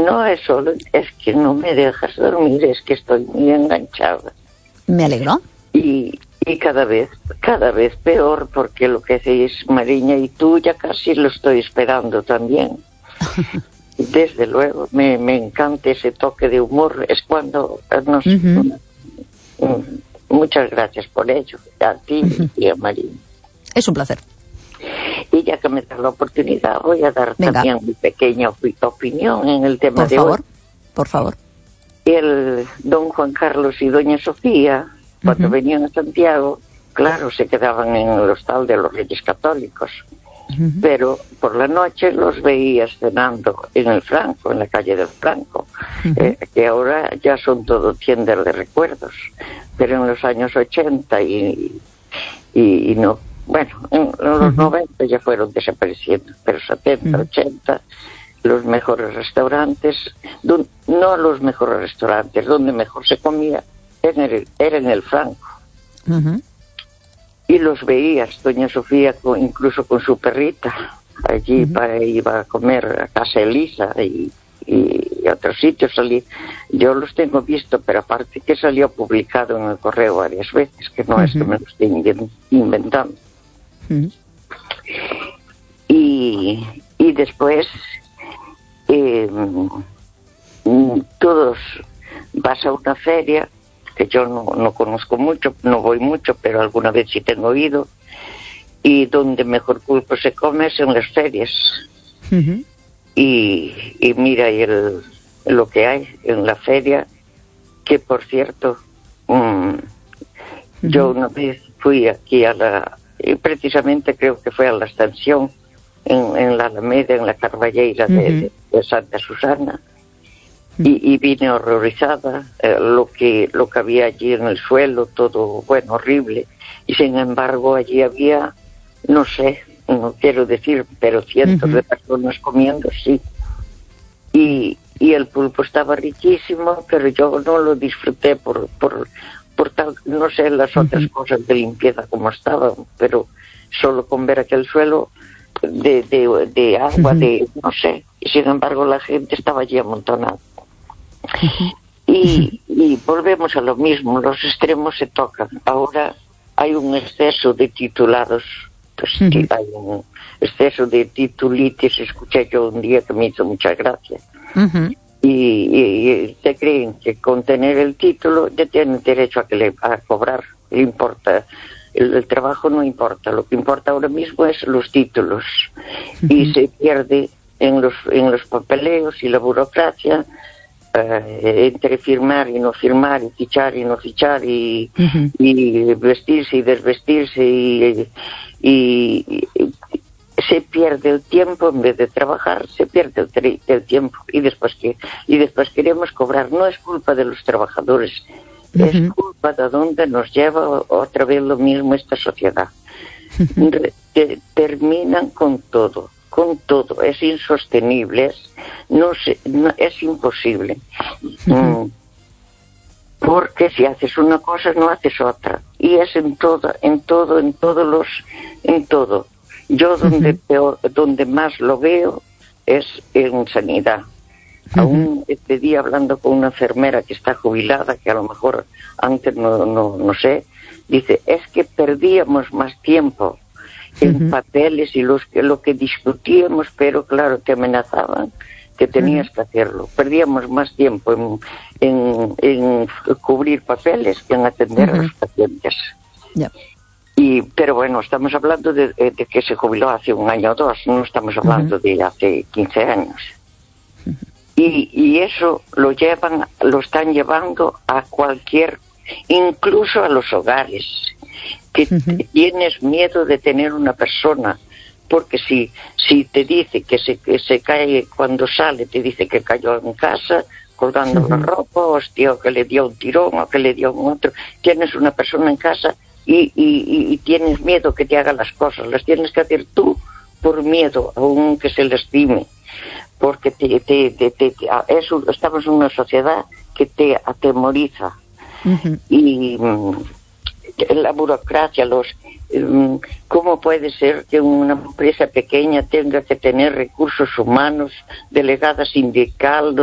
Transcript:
No es solo, es que no me dejas dormir, es que estoy muy enganchada. Me alegro. Y cada vez peor, porque lo que decís, Mariña, y tú ya casi lo estoy esperando también. Desde luego, me encanta ese toque de humor, es cuando nos... Muchas gracias por ello, a ti y a Mariña. Es un placer. Y ya que me das la oportunidad, voy a dar también mi pequeña opinión en el tema de hoy. Por favor. El don Juan Carlos y doña Sofía, cuando venían a Santiago, claro, se quedaban en el hostal de los Reyes Católicos, pero por la noche los veías cenando en el Franco, en la calle del Franco, que ahora ya son todo tiendas de recuerdos, pero en los años 80 y no, bueno, en los 90 ya fueron desapareciendo, pero 70, 80, los mejores restaurantes, no los mejores restaurantes, donde mejor se comía era en el Franco. Y los veías, doña Sofía, incluso con su perrita, allí iba a comer a casa Elisa y a otros sitios salí. Yo los tengo visto, pero aparte que salió publicado en el correo varias veces, que no es que me lo esté inventando. Y después todos vas a una feria que yo no conozco mucho, no voy mucho, pero alguna vez sí tengo oído, y donde mejor pulpo se come es en las ferias. Y mira lo que hay en la feria, que por cierto, yo una vez fui aquí precisamente creo que fue a la estación en la Alameda, en la Carballeira de Santa Susana, y vine horrorizada, lo que había allí en el suelo, todo, bueno, horrible, y sin embargo allí había, no sé, no quiero decir, pero cientos de personas comiendo, sí, y el pulpo estaba riquísimo, pero yo no lo disfruté por tal, no sé las otras cosas de limpieza como estaban, pero solo con ver aquel suelo de agua, no sé, y sin embargo la gente estaba allí amontonada. Y volvemos a lo mismo, los extremos se tocan. Ahora hay un exceso de titulados, pues que hay un exceso de titulitis, escuché yo un día que me hizo mucha gracia. Y te creen que con tener el título ya tienen derecho a cobrar, le importa. El trabajo no importa, lo que importa ahora mismo es los títulos. Y se pierde en los papeleos y la burocracia, entre firmar y no firmar, y fichar y no fichar, y vestirse y desvestirse, y se pierde el tiempo. En vez de trabajar, se pierde el tiempo, y después queremos cobrar. No es culpa de los trabajadores, es culpa de dónde nos lleva otra vez lo mismo esta sociedad. Terminan con todo, es insostenible, es imposible. Porque si haces una cosa no haces otra, y es en todo. Yo donde más lo veo es en sanidad. Aún este día hablando con una enfermera que está jubilada, que a lo mejor antes no sé, dice, es que perdíamos más tiempo en papeles y lo que discutíamos, pero claro, te amenazaban que tenías que hacerlo. Perdíamos más tiempo en cubrir papeles que en atender a los pacientes. Pero bueno, estamos hablando de que se jubiló hace un año o dos, no estamos hablando de hace 15 años. Y eso lo están llevando a incluso a los hogares, que tienes miedo de tener una persona, porque si te dice que se cae cuando sale, te dice que cayó en casa colgando la ropa, hostia, o que le dio un tirón, o que le dio un otro, tienes una persona en casa y tienes miedo que te haga las cosas, las tienes que hacer tú por miedo, aun que se lastime, porque estamos en una sociedad que te atemoriza. Y la burocracia, ¿cómo puede ser que una empresa pequeña tenga que tener recursos humanos, delegada sindical,